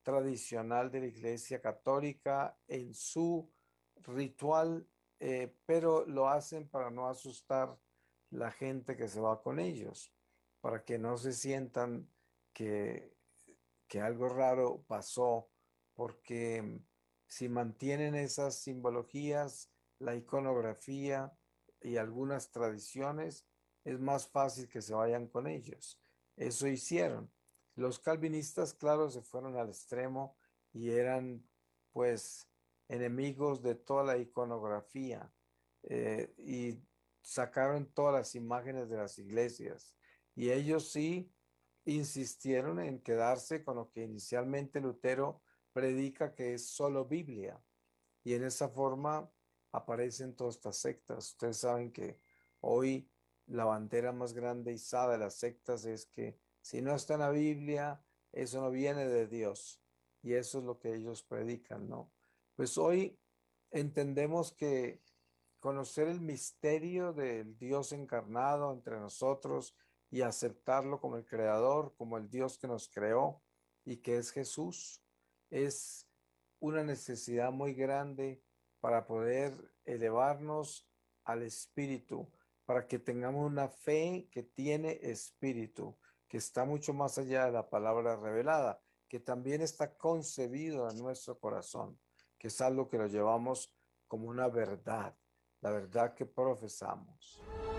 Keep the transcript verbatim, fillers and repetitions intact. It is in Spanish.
tradicional de la Iglesia Católica, en su ritual, eh, pero lo hacen para no asustar la gente que se va con ellos, para que no se sientan que, que algo raro pasó, porque si mantienen esas simbologías, la iconografía y algunas tradiciones, es más fácil que se vayan con ellos. Eso hicieron. Los calvinistas, claro, se fueron al extremo y eran, pues, enemigos de toda la iconografía, eh, y sacaron todas las imágenes de las iglesias. Y ellos sí insistieron en quedarse con lo que inicialmente Lutero predica, que es solo Biblia. Y en esa forma aparecen todas estas sectas. Ustedes saben que hoy la bandera más grande y izada de las sectas es que si no está en la Biblia, eso no viene de Dios. Y eso es lo que ellos predican, ¿no? Pues hoy entendemos que conocer el misterio del Dios encarnado entre nosotros y aceptarlo como el creador, como el Dios que nos creó y que es Jesús, es una necesidad muy grande para poder elevarnos al espíritu, para que tengamos una fe que tiene espíritu, que está mucho más allá de la palabra revelada, que también está concebido en nuestro corazón, que es algo que lo llevamos como una verdad, la verdad que profesamos.